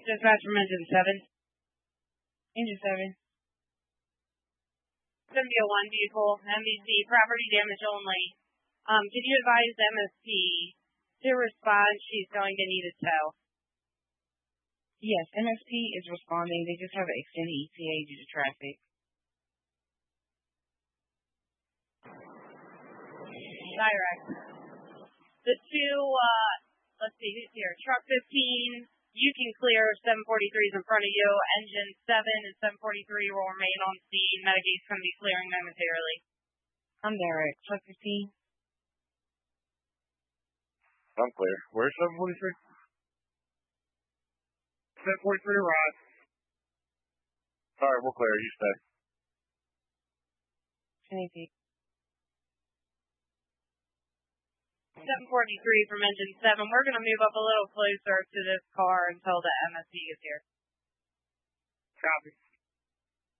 Dispatch from engine 7. Engine 7. It's going to be a 1 vehicle, MVC, property damage only. Can you advise MSP to respond? She's going to need a tow. Yes, MSP is responding. They just have an extended ETA due to traffic. Direct. The two, let's see who's here. Truck 15, you can clear. 743 is in front of you. Engine 7 and 743 will remain on scene. Medicate's going to be clearing momentarily. I'm direct. Truck 15. I'm clear. Where's 743? 743 arrived. All right, we'll clear. You stay. 20 feet. 743 from engine 7. We're going to move up a little closer to this car until the MSP is here. Copy.